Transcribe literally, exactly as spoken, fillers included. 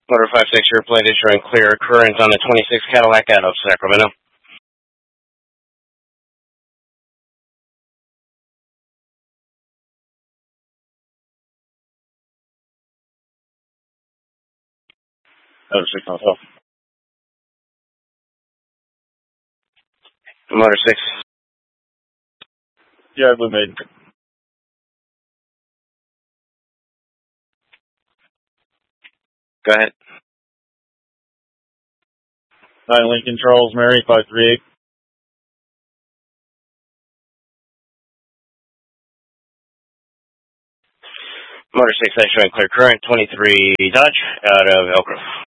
Motor five six, your plate is showing clear current on the twenty-six Cadillac out of Sacramento. Motor six myself. Motor six. Yeah, Blue Maiden. Go ahead. Nine Lincoln Charles Mary five three eight. Motor six, that's showing clear current, twenty-three Dodge out of Elk Grove.